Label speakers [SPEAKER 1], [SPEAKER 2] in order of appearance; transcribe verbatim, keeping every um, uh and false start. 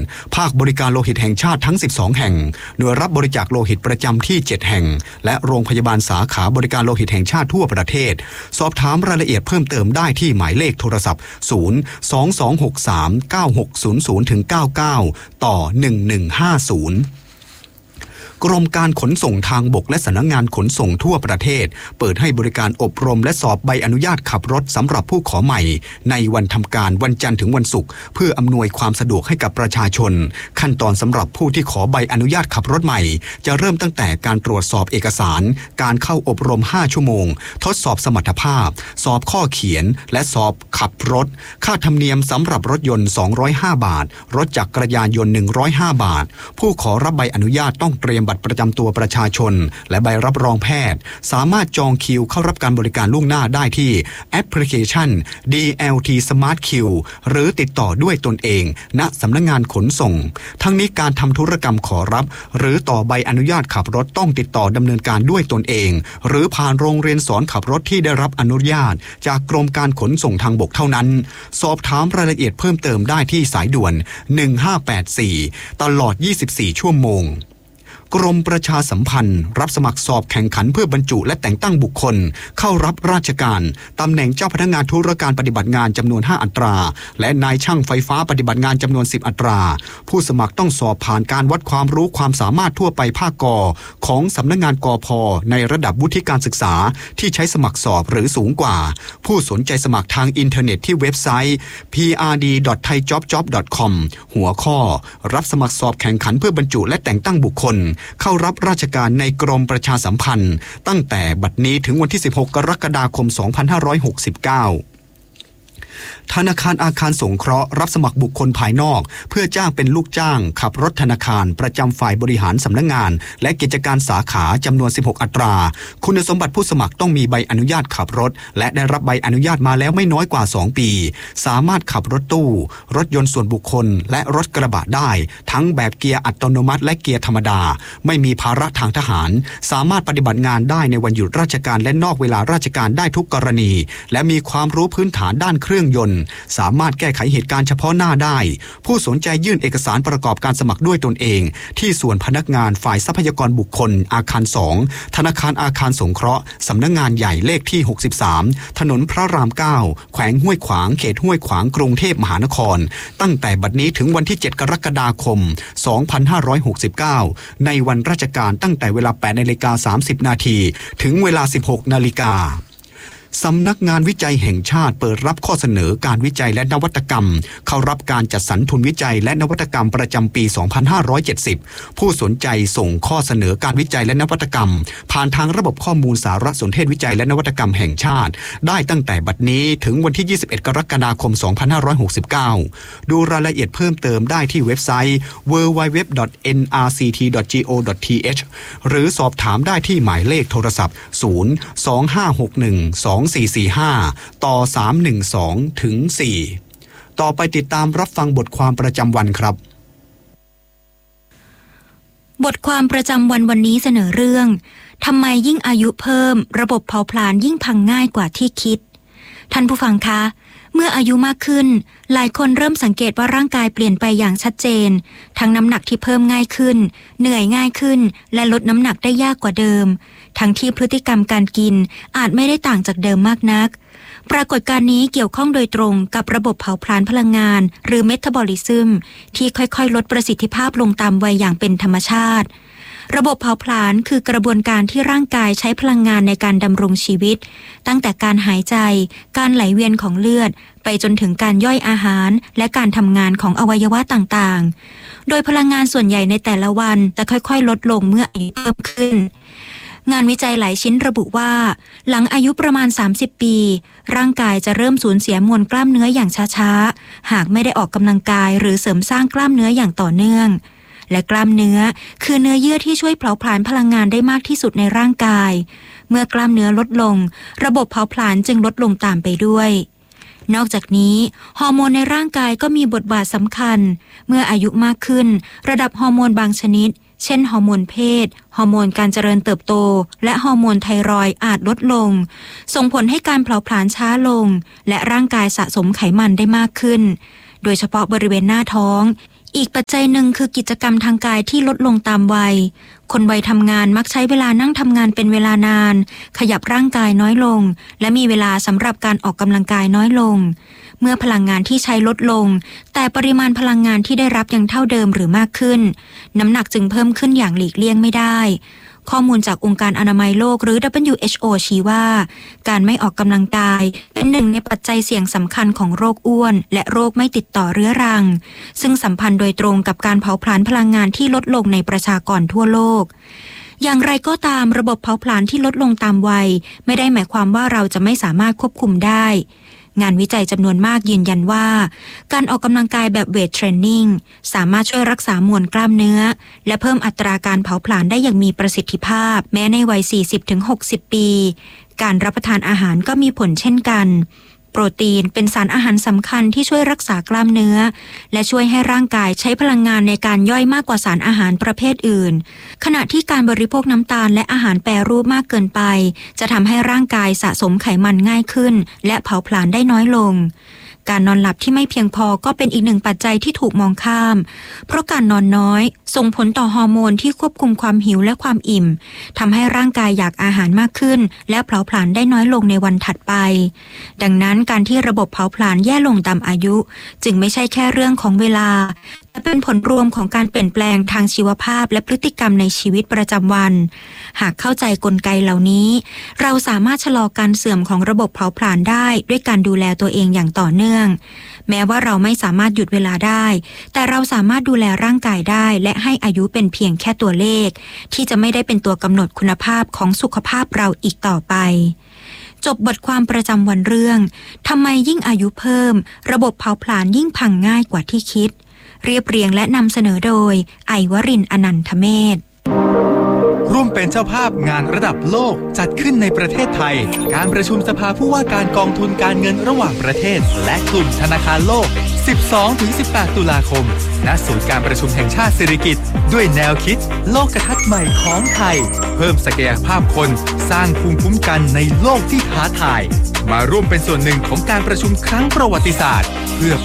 [SPEAKER 1] ภาคบริการโลหิตแห่งชาติทั้งสิบสองแห่งหน่วยรับบริจาคโลหิตประจำที่เจ็ดแห่งและโรงพยาบาลสาขาบริการโลหิตแห่งชาติทั่วประเทศสอบถามรายละเอียดเพิ่มเติมได้ที่หมายเลขโทรศัพท์ศูนย์ สอง สอง หก สาม เก้า หก ศูนย์ ศูนย์ เก้า เก้า ต่อหนึ่งหนึ่งห้าศูนย์กรมการขนส่งทางบกและสำนักงานขนส่งทั่วประเทศเปิดให้บริการอบรมและสอบใบอนุญาตขับรถสำหรับผู้ขอใหม่ในวันทำการวันจันทร์ถึงวันศุกร์เพื่ออำนวยความสะดวกให้กับประชาชนขั้นตอนสำหรับผู้ที่ขอใบอนุญาตขับรถใหม่จะเริ่มตั้งแต่การตรวจสอบเอกสารการเข้าอบรมห้าชั่วโมงทดสอบสมรรถภาพสอบข้อเขียนและสอบขับรถค่าธรรมเนียมสำหรับรถยนต์สองร้อยห้าบาทรถจักรยานยนต์หนึ่งร้อยห้าบาทผู้ขอรับใบอนุญาตต้องเตรียมบัตรประจำตัวประชาชนและใบรับรองแพทย์สามารถจองคิวเข้ารับการบริการล่วงหน้าได้ที่แอปพลิเคชัน ดี แอล ที Smart Queue หรือติดต่อด้วยตนเองณสำนักงานขนส่งทั้งนี้การทำธุรกรรมขอรับหรือต่อใบอนุญาตขับรถต้องติดต่อดำเนินการด้วยตนเองหรือผ่านโรงเรียนสอนขับรถที่ได้รับอนุญาตจากกรมการขนส่งทางบกเท่านั้นสอบถามรายละเอียดเพิ่มเติมได้ที่สายด่วนหนึ่งห้าแปดสี่ตลอดยี่สิบสี่ชั่วโมงกรมประชาสัมพันธ์รับสมัครสอบแข่งขันเพื่อบรรจุและแต่งตั้งบุคคลเข้ารับราชการตำแหน่งเจ้าพนักงานธุรการปฏิบัติงานจำนวนห้าอัตราและนายช่างไฟฟ้าปฏิบัติงานจำนวนสิบอัตราผู้สมัครต้องสอบผ่านการวัดความรู้ความสามารถทั่วไปภาคกของสำนักงานกพ.ในระดับวุฒิการศึกษาที่ใช้สมัครสอบหรือสูงกว่าผู้สนใจสมัครทางอินเทอร์เน็ตที่เว็บไซต์ พี อาร์ ดี ดอท ไทยจ็อบจ็อบ ดอท คอม หัวข้อรับสมัครสอบแข่งขันเพื่อบรรจุและแต่งตั้งบุคคลเข้ารับราชการในกรมประชาสัมพันธ์ตั้งแต่บัดนี้ถึงวันที่สิบหกกรกฎาคมสองพันห้าร้อยหกสิบเก้าธนาคารอาคารสงเคราะห์รับสมัครบุคคลภายนอกเพื่อจ้างเป็นลูกจ้างขับรถธนาคารประจำฝ่ายบริหารสำนักงานและกิจการสาขาจำนวนสิบหกอัตราคุณสมบัติผู้สมัครต้องมีใบอนุญาตขับรถและได้รับใบอนุญาตมาแล้วไม่น้อยกว่าสองปีสามารถขับรถตู้รถยนต์ส่วนบุคคลและรถกระบะได้ทั้งแบบเกียร์อัตโนมัติและเกียร์ธรรมดาไม่มีภาระทางทหารสามารถปฏิบัติงานได้ในวันหยุดราชการและนอกเวลาราชการได้ทุกกรณีและมีความรู้พื้นฐานด้านเครื่องยนต์สามารถแก้ไขเหตุการณ์เฉพาะหน้าได้ผู้สนใจยื่นเอกสารประกอบการสมัครด้วยตนเองที่ส่วนพนักงานฝ่ายทรัพยากรบุคคลอาคารสองธนาคารอาคารสงเคราะห์สำนักงานใหญ่เลขที่หกสิบสามถนนพระรามเก้าแขวงห้วยขวางเขตห้วยขวางกรุงเทพมหานครตั้งแต่บัดนี้ถึงวันที่เจ็ดกรกฎาคมสองพันห้าร้อยหกสิบเก้าในวันราชการตั้งแต่เวลา แปดนาฬิกาสามสิบนาทีถึงเวลา สิบหกนาฬิกาสำนักงานวิจัยแห่งชาติเปิดรับข้อเสนอการวิจัยและนวัตกรรมเข้ารับการจัดสรรทุนวิจัยและนวัตกรรมประจำปีสองพันห้าร้อยเจ็ดสิบผู้สนใจส่งข้อเสนอการวิจัยและนวัตกรรมผ่านทางระบบข้อมูลสารสนเทศวิจัยและนวัตกรรมแห่งชาติได้ตั้งแต่บัดนี้ถึงวันที่ยี่สิบเอ็ดกรกฎาคมสองพันห้าร้อยหกสิบเก้าดูรายละเอียดเพิ่มเติมได้ที่เว็บไซต์ ดับเบิลยู ดับเบิลยู ดับเบิลยู ดอท เอ็น อาร์ ซี ที ดอท จี โอ ดอท ที เอช หรือสอบถามได้ที่หมายเลขโทรศัพท์ศูนย์ สอง ห้า หก หนึ่ง สอง สี่ สี่ ห้าต่อสามหนึ่งสองถึงสี่ต่อไปติดตามรับฟังบทความประจำวันครับ
[SPEAKER 2] บทความประจำวันวันนี้เสนอเรื่องทำไมยิ่งอายุเพิ่มระบบเผาผลาญยิ่งพังง่ายกว่าที่คิดท่านผู้ฟังคะเมื่ออายุมากขึ้นหลายคนเริ่มสังเกตว่าร่างกายเปลี่ยนไปอย่างชัดเจนทั้งน้ำหนักที่เพิ่มง่ายขึ้นเหนื่อยง่ายขึ้นและลดน้ำหนักได้ยากกว่าเดิมทั้งที่พฤติกรรมการกินอาจไม่ได้ต่างจากเดิมมากนักปรากฏการณ์นี้เกี่ยวข้องโดยตรงกับระบบเผาผลาญพลังงานหรือเมตาบอลิซึมที่ค่อยๆลดประสิทธิภาพลงตามวัยอย่างเป็นธรรมชาติระบบเผาผลาญคือกระบวนการที่ร่างกายใช้พลังงานในการดำรงชีวิตตั้งแต่การหายใจการไหลเวียนของเลือดไปจนถึงการย่อยอาหารและการทำงานของอวัยวะต่างๆโดยพลังงานส่วนใหญ่ในแต่ละวันจะค่อยๆลดลงเมื่ออายุเพิ่มขึ้นงานวิจัยหลายชิ้นระบุว่าหลังอายุประมาณสามสิบปีร่างกายจะเริ่มสูญเสียมวลกล้ามเนื้ออย่างช้าๆหากไม่ได้ออกกำลังกายหรือเสริมสร้างกล้ามเนื้ออย่างต่อเนื่องและกล้ามเนื้อคือเนื้อเยื่อที่ช่วยเผาผลาญพลังงานได้มากที่สุดในร่างกายเมื่อกล้ามเนื้อลดลงระบบเผาผลาญจึงลดลงตามไปด้วยนอกจากนี้ฮอร์โมนในร่างกายก็มีบทบาทสำคัญเมื่ออายุมากขึ้นระดับฮอร์โมนบางชนิดเช่นฮอร์โมนเพศฮอร์โมนการเจริญเติบโตและฮอร์โมนไทรอยด์อาจลดลงส่งผลให้การเผาผลาญช้าลงและร่างกายสะสมไขมันได้มากขึ้นโดยเฉพาะบริเวณหน้าท้องอีกปัจจัยหนึ่งคือกิจกรรมทางกายที่ลดลงตามวัยคนวัยทำงานมักใช้เวลานั่งทำงานเป็นเวลานานขยับร่างกายน้อยลงและมีเวลาสำหรับการออกกำลังกายน้อยลงเมื่อพลังงานที่ใช้ลดลงแต่ปริมาณพลังงานที่ได้รับยังเท่าเดิมหรือมากขึ้นน้ำหนักจึงเพิ่มขึ้นอย่างหลีกเลี่ยงไม่ได้ข้อมูลจากองค์การอนามัยโลกหรือ ดับเบิลยู เอช โอ ชี้ว่าการไม่ออกกำลังกายเป็นหนึ่งในปัจจัยเสี่ยงสำคัญของโรคอ้วนและโรคไม่ติดต่อเรื้อรังซึ่งสัมพันธ์โดยตรงกับการเผาผลาญพลังงานที่ลดลงในประชากรทั่วโลกอย่างไรก็ตามระบบเผาผลาญที่ลดลงตามวัยไม่ได้หมายความว่าเราจะไม่สามารถควบคุมได้งานวิจัยจำนวนมากยืนยันว่าการออกกำลังกายแบบเวทเทรนนิ่งสามารถช่วยรักษามวลกล้ามเนื้อและเพิ่มอัตราการเผาผลาญได้อย่างมีประสิทธิภาพแม้ในวัย สี่สิบถึงหกสิบ ปีการรับประทานอาหารก็มีผลเช่นกันโปรตีนเป็นสารอาหารสำคัญที่ช่วยรักษากล้ามเนื้อและช่วยให้ร่างกายใช้พลังงานในการย่อยมากกว่าสารอาหารประเภทอื่นขณะที่การบริโภคน้ำตาลและอาหารแปรรูปมากเกินไปจะทำให้ร่างกายสะสมไขมันง่ายขึ้นและเผาผลาญได้น้อยลงการนอนหลับที่ไม่เพียงพอก็เป็นอีกหนึ่งปัจจัยที่ถูกมองข้ามเพราะการนอนน้อยส่งผลต่อฮอร์โมนที่ควบคุมความหิวและความอิ่มทำให้ร่างกายอยากอาหารมากขึ้นและเผาผลาญได้น้อยลงในวันถัดไปดังนั้นการที่ระบบเผาผลาญแย่ลงตามอายุจึงไม่ใช่แค่เรื่องของเวลาแต่เป็นผลรวมของการเปลี่ยนแปลงทางชีวภาพและพฤติกรรมในชีวิตประจำวันหากเข้าใจกลไกเหล่านี้เราสามารถชะลอการเสื่อมของระบบเผาผลาญได้ด้วยการดูแลตัวเองอย่างต่อเนื่องแม้ว่าเราไม่สามารถหยุดเวลาได้แต่เราสามารถดูแลร่างกายได้และให้อายุเป็นเพียงแค่ตัวเลขที่จะไม่ได้เป็นตัวกำหนดคุณภาพของสุขภาพเราอีกต่อไปจบบทความประจำวันเรื่องทำไมยิ่งอายุเพิ่มระบบเผาผลาญยิ่งพังง่ายกว่าที่คิดเรียบเรียงและนำเสนอโดยไอวรินทร์อนันทเมธ
[SPEAKER 3] ร่วมเป็นเจ้าภาพงานระดับโลกจัดขึ้นในประเทศไทยการประชุมสภาผู้ว่าการกองทุนการเงินระหว่างประเทศและกลุ่มธนาคารโลก สิบสองถึงสิบแปด ตุลาคมณศูนย์การประชุมแห่งชาติสิริกิติ์ด้วยแนวคิดโลกทัศน์ใหม่ของไทยเพิ่มศักยภาพคนสร้างภูมิคุ้มกันในโลกที่ท้าทายมาร่วมเป็นส่วนหนึ่งของการประชุมครั้งประวัติศาสตร์เพื่อ